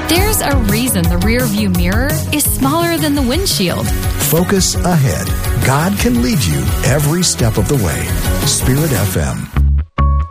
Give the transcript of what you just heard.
There's a reason the rear view mirror is smaller than the windshield. Focus ahead. God can lead you every step of the way. Spirit FM.